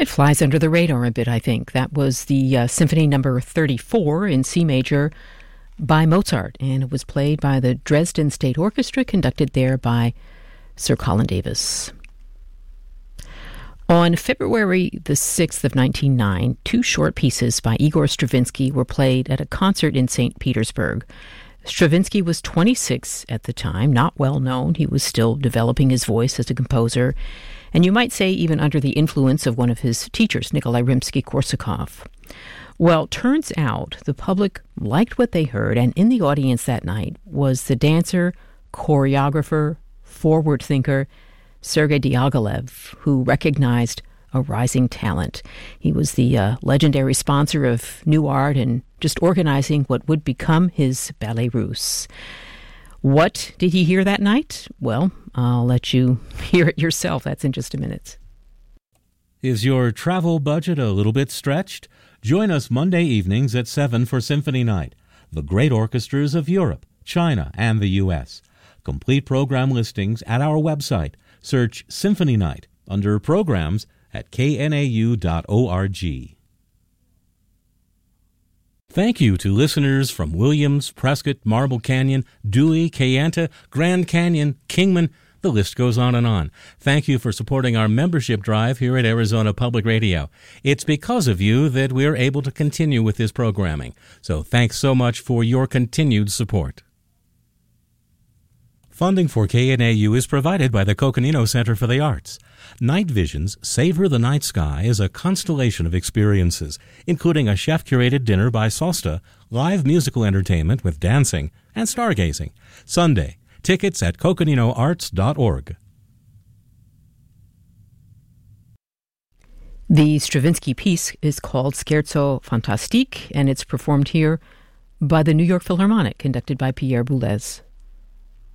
It flies under the radar a bit, I think. That was the Symphony Number 34 in C major by Mozart, and it was played by the Dresden State Orchestra, conducted there by Sir Colin Davis. On February the 6th of 1909, two short pieces by Igor Stravinsky were played at a concert in St. Petersburg. Stravinsky was 26 at the time, not well known. He was still developing his voice as a composer, and you might say even under the influence of one of his teachers, Nikolai Rimsky-Korsakov. Well, turns out the public liked what they heard, and in the audience that night was the dancer, choreographer, forward thinker, Sergei Diaghilev, who recognized a rising talent. He was the legendary sponsor of new art and just organizing what would become his Ballet Russe. What did he hear that night? Well, I'll let you hear it yourself. That's in just a minute. Is your travel budget a little bit stretched? Join us Monday evenings at 7 for Symphony Night, the great orchestras of Europe, China, and the U.S. Complete program listings at our website. Search Symphony Night under Programs at knau.org. Thank you to listeners from Williams, Prescott, Marble Canyon, Dewey, Kayenta, Grand Canyon, Kingman. The list goes on and on. Thank you for supporting our membership drive here at Arizona Public Radio. It's because of you that we're able to continue with this programming. So thanks so much for your continued support. Funding for KNAU is provided by the Coconino Center for the Arts. Night Visions Savor the Night Sky is a constellation of experiences, including a chef-curated dinner by Sosta, live musical entertainment with dancing, and stargazing. Sunday. Tickets at coconinoarts.org. The Stravinsky piece is called Scherzo Fantastique, and it's performed here by the New York Philharmonic, conducted by Pierre Boulez.